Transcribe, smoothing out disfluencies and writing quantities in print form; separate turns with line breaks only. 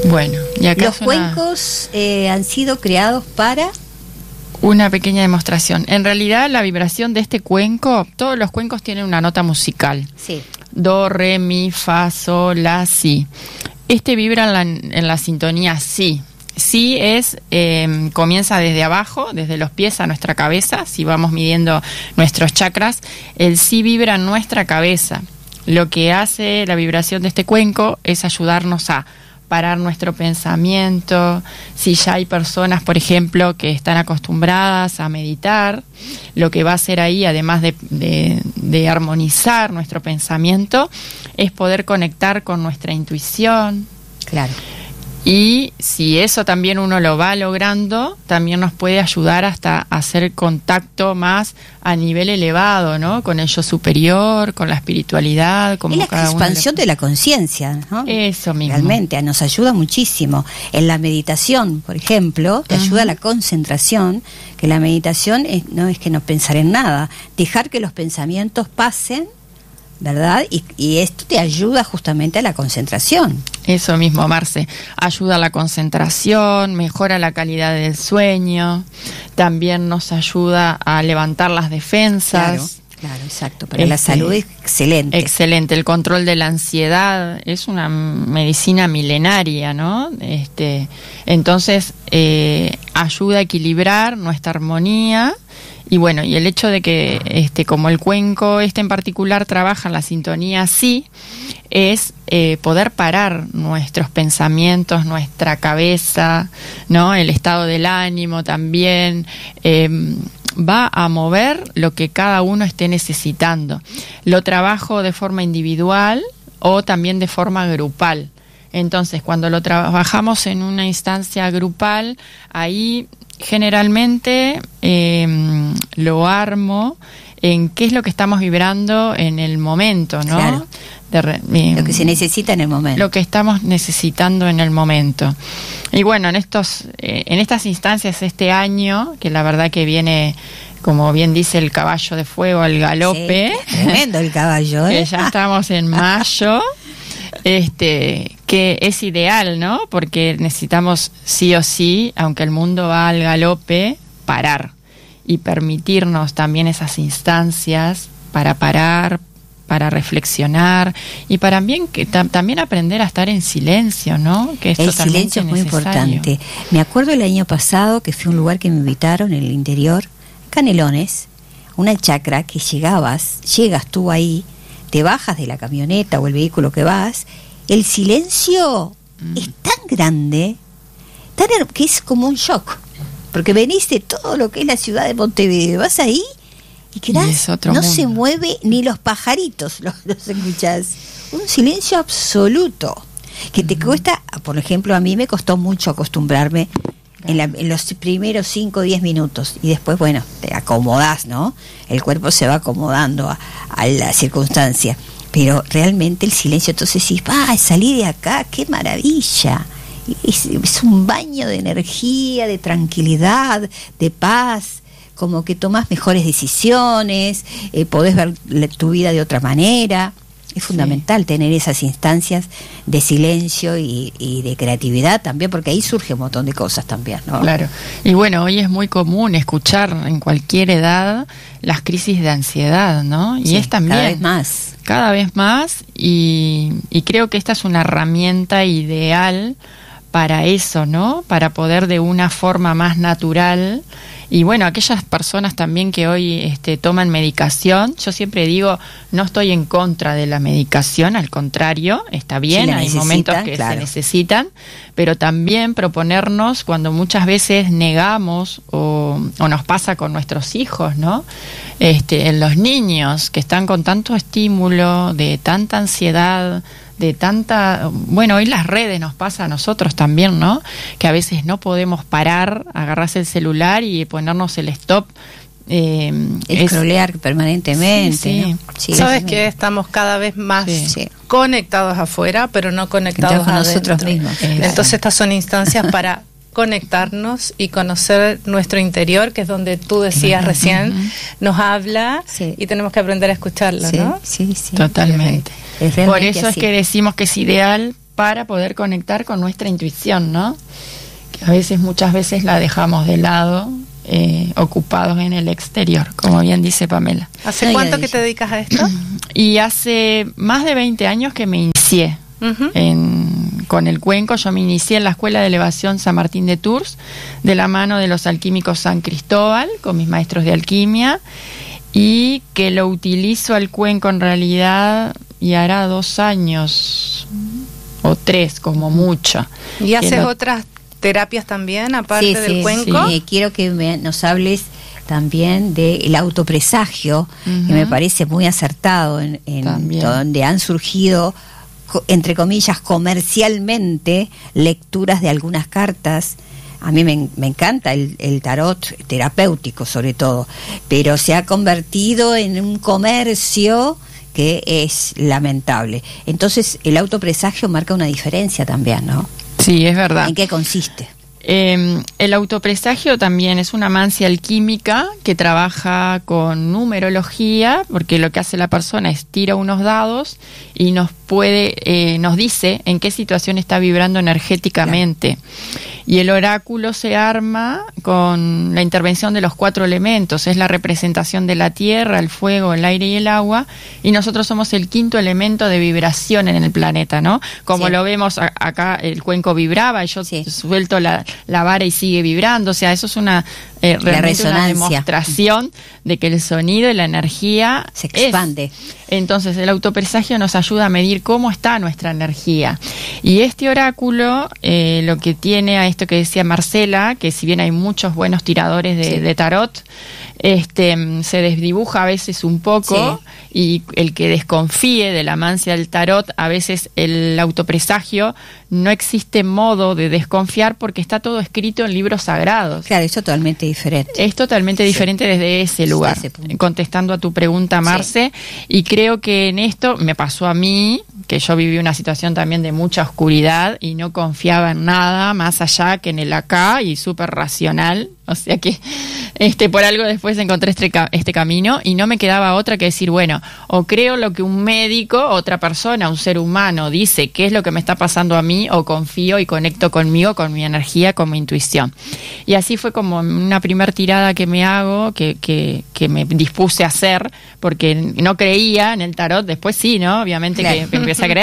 Bueno, y acá
los cuencos han sido creados para...
Una pequeña demostración. En realidad, la vibración de este cuenco, todos los cuencos tienen una nota musical.
Sí.
Do, re, mi, fa, sol, la, si. Este vibra en la sintonía si. Si es, comienza desde abajo, desde los pies a nuestra cabeza. Si vamos midiendo nuestros chakras, el si vibra en nuestra cabeza. Lo que hace la vibración de este cuenco es ayudarnos a parar nuestro pensamiento. Si ya hay personas, por ejemplo, que están acostumbradas a meditar, lo que va a hacer ahí, además de armonizar nuestro pensamiento, es poder conectar con nuestra intuición.
Claro.
Y si eso también uno lo va logrando, también nos puede ayudar hasta a hacer contacto más a nivel elevado, ¿no? Con el yo superior, con la espiritualidad, como
es la
cada
expansión de la conciencia, ¿no?
Eso mismo.
Realmente nos ayuda muchísimo. En la meditación, por ejemplo, te ayuda a la concentración, que la meditación no es que no pensar en nada, dejar que los pensamientos pasen, ¿verdad? Y esto te ayuda justamente a la concentración.
Eso mismo, Marce. Ayuda a la concentración, mejora la calidad del sueño, también nos ayuda a levantar las defensas.
Claro, exacto. Para la salud es excelente.
Excelente. El control de la ansiedad es una medicina milenaria, ¿no? Entonces, ayuda a equilibrar nuestra armonía. Y bueno, y el hecho de que como el cuenco en particular trabaja en la sintonía sí, es poder parar nuestros pensamientos, nuestra cabeza, ¿no? El estado del ánimo también, va a mover lo que cada uno esté necesitando. Lo trabajo de forma individual o también de forma grupal. Entonces, cuando lo trabajamos en una instancia grupal, ahí generalmente lo armo en qué es lo que estamos vibrando en el momento, ¿no?
Claro. Lo que se necesita en el momento.
Lo que estamos necesitando en el momento. Y bueno, en estas instancias este año, que la verdad que viene, como bien dice el caballo de fuego, al galope.
Sí, tremendo el caballo,
que ya estamos en mayo. Que es ideal, ¿no? Porque necesitamos sí o sí, aunque el mundo va al galope, parar y permitirnos también esas instancias para parar, para reflexionar y para también aprender a estar en silencio, ¿no? Que
el silencio es muy importante. Me acuerdo el año pasado que fui a un lugar que me invitaron en el interior, Canelones, una chacra que llegas tú ahí, te bajas de la camioneta o el vehículo que vas, el silencio es tan grande, que es como un shock, porque venís de todo lo que es la ciudad de Montevideo, vas ahí y quedás, no mundo. Se mueve ni los pajaritos, los escuchás, un silencio absoluto, que te cuesta, por ejemplo, a mí me costó mucho acostumbrarme en los primeros 5 o 10 minutos, y después, bueno, te acomodás, ¿no? El cuerpo se va acomodando a la circunstancia, pero realmente el silencio, entonces sí, salí de acá, qué maravilla, es un baño de energía, de tranquilidad, de paz, como que tomás mejores decisiones, podés ver tu vida de otra manera. Es fundamental tener esas instancias de silencio y de creatividad también, porque ahí surge un montón de cosas también, ¿no?
Claro. Y bueno, hoy es muy común escuchar en cualquier edad las crisis de ansiedad, ¿no? Y es también cada vez más y creo que esta es una herramienta ideal para eso, ¿no? Para poder de una forma más natural. Y bueno, aquellas personas también que hoy toman medicación, yo siempre digo, no estoy en contra de la medicación, al contrario, está bien, hay momentos que se necesitan, pero también proponernos cuando muchas veces negamos o nos pasa con nuestros hijos, ¿no? En los niños que están con tanto estímulo, de tanta ansiedad, de tanta, bueno, hoy las redes nos pasa a nosotros también, ¿no? Que a veces no podemos parar, agarrarse el celular y ponernos el stop.
Scrollear permanentemente.
Sí,
¿no? Sí,
sabes que estamos cada vez más conectados afuera, pero no conectados
con nosotros mismos.
Entonces estas son instancias para conectarnos y conocer nuestro interior, que es donde tú decías recién, nos habla y tenemos que aprender a escucharlo, ¿no?
Sí.
Totalmente. Por eso
así.
es que decimos que es ideal para poder conectar con nuestra intuición, ¿no? Que a veces, muchas veces la dejamos de lado, ocupados en el exterior, como bien dice Pamela.
¿Hace cuánto que te dedicas a esto?
Y hace más de 20 años que me inicié con el cuenco. Yo me inicié en la Escuela de Elevación San Martín de Tours, de la mano de los alquímicos San Cristóbal, con mis maestros de alquimia, y que lo utilizo al cuenco en realidad, y hará 2 años o 3 como mucho.
¿Y haces otras terapias también, aparte del cuenco?
Sí, quiero que nos hables también del autopresagio, que me parece muy acertado, en donde han surgido, entre comillas, comercialmente, lecturas de algunas cartas. A mí me encanta el tarot terapéutico, sobre todo, pero se ha convertido en un comercio que es lamentable. Entonces, el autopresagio marca una diferencia también, ¿no?
Sí, es verdad.
¿En qué consiste?
El autopresagio también es una mancia alquímica que trabaja con numerología, porque lo que hace la persona es tira unos dados y nos dice en qué situación está vibrando energéticamente. Claro. Y el oráculo se arma con la intervención de los 4 elementos. Es la representación de la tierra, el fuego, el aire y el agua, y nosotros somos el 5º elemento de vibración en el planeta, ¿no? Como lo vemos acá, el cuenco vibraba y yo suelto la vara y sigue vibrando. O sea, eso es realmente una demostración de que el sonido y la energía
se expande.
Entonces, el autopresagio nos ayuda a medir cómo está nuestra energía. Y este oráculo, lo que tiene a esto que decía Marcela, que si bien hay muchos buenos tiradores de tarot, se desdibuja a veces un poco, y el que desconfíe de la mancia del tarot, a veces el autopresagio, no existe modo de desconfiar porque está todo escrito en libros sagrados.
Claro, es totalmente diferente.
Es totalmente diferente desde ese lugar, contestando a tu pregunta, Marce, y creo que en esto me pasó a mí, que yo viví una situación también de mucha oscuridad y no confiaba en nada más allá que en el acá, y súper racional. O sea que por algo después encontré este camino, y no me quedaba otra que decir, bueno, o creo lo que un médico, otra persona, un ser humano dice qué es lo que me está pasando a mí, o confío y conecto conmigo, con mi energía, con mi intuición. Y así fue como una primer tirada que me hago, que me dispuse a hacer, porque no creía en el tarot. Después sí, ¿no? Obviamente, claro, que empecé a creer.